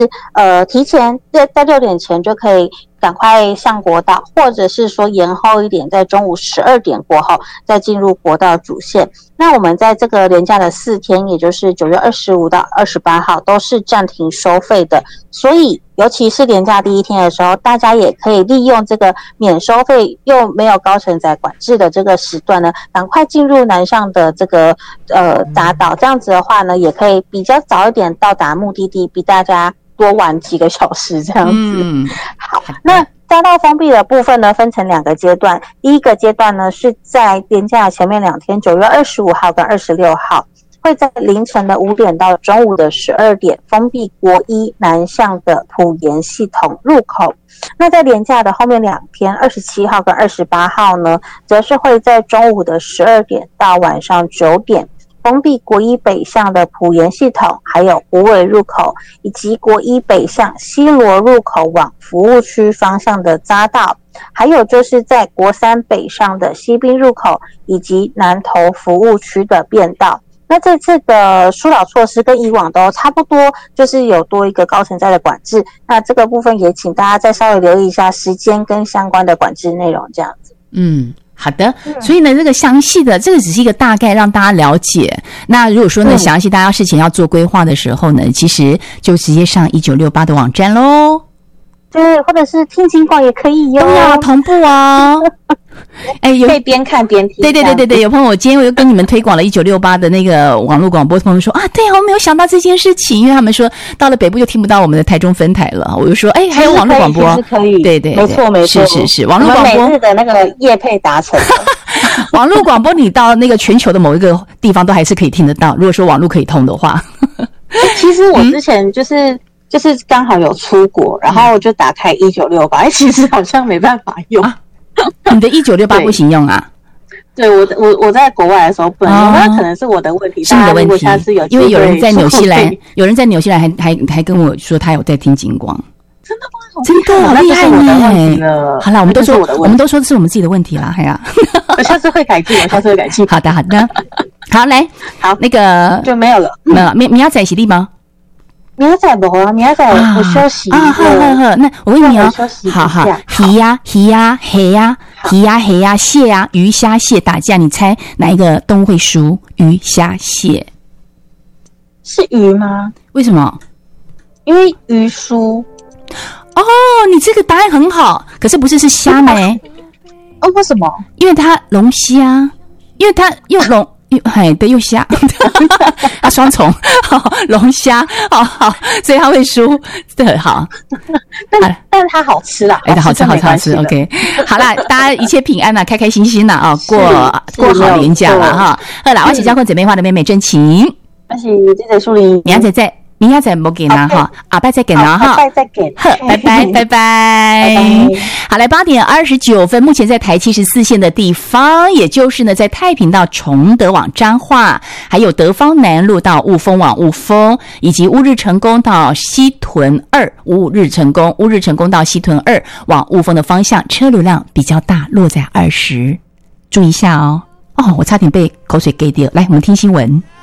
提前在6点前就可以赶快上国道，或者是说延后一点，在中午12点过后再进入国道主线。那我们在这个连假的4天，也就是9月25到28号都是暂停收费的，所以尤其是连假第一天的时候，大家也可以利用这个免收费又没有高承载管制的这个时段呢，赶快进入南上的这个匝道，这样子的话呢，也可以比较早一点到达目的地，比大家多玩几个小时这样子。好，那匝道封闭的部分呢，分成2个阶段。第一个阶段呢，是在连假前面2天，9月25号跟26号，会在凌晨的5点到中午的12点封闭国一南向的埔盐系统入口。那在连假的后面2天，27号跟28号呢，则是会在中午的12点到晚上9点封闭国一北向的埔盐系统，还有虎尾入口，以及国一北向西螺入口往服务区方向的匝道，还有就是在国三北上的西滨入口以及南投服务区的变道。那这次的疏导措施跟以往都差不多，就是有多一个高承载的管制。那这个部分也请大家再稍微留意一下时间跟相关的管制内容，这样子。 好的，所以呢，这个详细的这个只是一个大概让大家了解。那如果说呢，详细大家事情要做规划的时候呢，其实就直接上1968的网站咯。 对，或者是听警广也可以哟。 对啊，同步哦。有可以边看边听。 对，有朋友，我今天我又跟你们推广了1968的那个网络广播，朋友说啊，对啊，我没有想到这件事情，因为他们说到了北部就听不到我们的台中分台了。我就说，还有网络广播， 是可以， 对， 没错， 是网络广播， 每日的那个业配达成。 网络广播，你到那个全球的某一个地方都还是可以听得到。如果说网络可以通的话， 其实我之前就是刚好有出国，然后我就打开1968，其实好像没办法用。 你的1968不行用啊？ 对，我在国外的时候不能用，那可能是我的问题。 是你的问题， 下次有因为有人在纽西兰，还跟我说他有在听警广。 真的吗？ 真的好厉害呢！ 好啦，我们都说这是我们自己的问题啦，哎呀， 我下次会改进。 好的，好来，好那个就没有了。 明仔载是你吗？ 明仔载没啊，明仔载我休息一下。 好，那我问你哦，好，鱼呀、黑呀、蟹呀、鱼虾蟹打架，你猜哪一个动物会输？鱼虾蟹是鱼吗？ 为什么？ 因为鱼输。 哦，你这个答案很好，可是不是虾呢？ 为什么？ 因为它龙虾，因为它又龙。对，又虾，啊，双重，龙虾，好，所以他会输，对，好， 但它好吃啦， 好吃 ，OK， 好啦，大家一切平安啦，开开心心啦，哦，过好年假了哈，好啦，我是交通姐妹花的妹妹真情， 我是记者树林， 明天再不给啦哈，阿拜再给啦哈， 拜再给， 拜拜。好，来8点29分，目前在台74线的地方，也就是呢，在太平到崇德往彰化，还有德芳南路到雾峰往雾峰，以及乌日成功到西屯2，乌日成功到西屯2往雾峰的方向，车流量比较大，落在20，注意一下哦。我差点被口水给掉。来，我们听新闻。